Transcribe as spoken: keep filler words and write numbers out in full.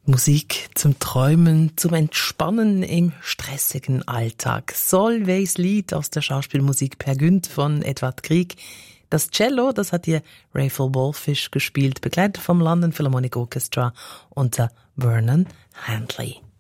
Musik zum Träumen, zum Entspannen im stressigen Alltag. Solveig's Lied aus der Schauspielmusik Per Gynt von Edvard Grieg. Das Cello, das hat hier Raphael Wallfisch gespielt, begleitet vom London Philharmonic Orchestra unter Vernon Handley.